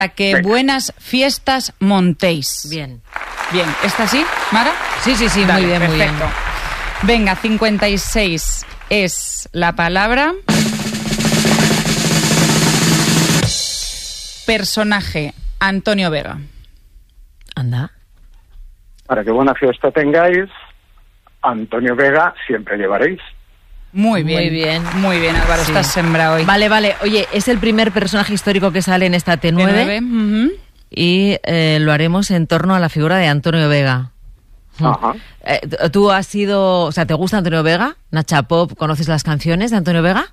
A que Venga. buenas fiestas montéis. Bien. Bien, ¿está así, Mara? Sí, Dale, muy bien, muy bien. perfecto. Venga, 56 es la palabra. Personaje, Antonio Vega. Anda. Para que buena fiesta tengáis, Antonio Vega siempre llevaréis. Muy bien. Muy bien. Muy bien, Álvaro, Sí. estás sembrado hoy. Vale. Oye, es el primer personaje histórico que sale en esta T9, T9, ujú. y lo haremos en torno a la figura de Antonio Vega. Ajá. ¿Tú has sido, o sea, te gusta Antonio Vega? Nacha Pop, ¿conoces las canciones de Antonio Vega?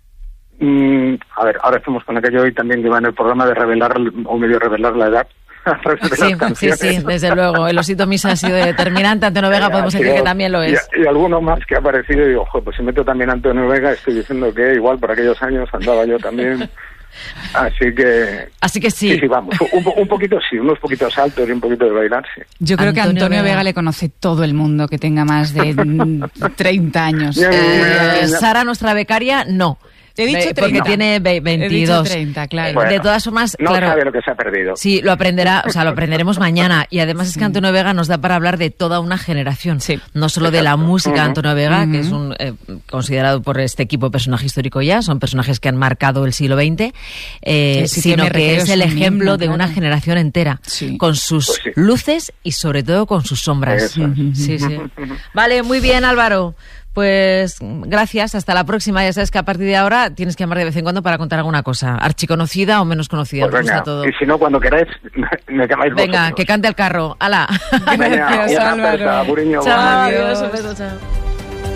A ver, ahora estamos con aquello y también que va en el programa de revelar o medio revelar la edad. a través de las canciones. Sí, desde luego. El osito Misa ha sido determinante. Antonio Vega podemos decir que también lo es. Y alguno más que ha aparecido y digo, ojo, pues si meto también a Antonio Vega, estoy diciendo que igual por aquellos años andaba yo también. Así que sí. Sí, vamos. Un poquito sí, unos poquitos saltos y un poquito de bailar, sí. Yo creo que Antonio Antonio Vega Vega le conoce todo el mundo que tenga más de 30 años. Sara, nuestra becaria, no. Te he dicho 30. Porque tiene 22. He dicho 30, claro. Bueno, de todas formas, no claro, sabe lo que se ha perdido. sí, lo aprenderemos mañana. Y además es que Antonio Vega nos da para hablar de toda una generación. Sí. No solo de la música de Antonio Vega, que es Ujú. considerado por este equipo personaje histórico ya, son personajes que han marcado el siglo XX, sino que es el ejemplo de una generación entera, Sí. con sus Pues sí. luces y sobre todo con sus sombras. Eso es. Sí. Vale, muy bien, Álvaro. Pues gracias, hasta la próxima. Ya sabes que a partir de ahora tienes que llamar de vez en cuando para contar alguna cosa, archiconocida o menos conocida. Pues Nos gusta venga, todo. y si no, cuando queráis, me llamáis Venga, vosotros. que cante el carro. ¡Hala! Venga, Gracias, una Álvaro. aperta, Buriño, Chao, buenos días. adiós, un beso, chao.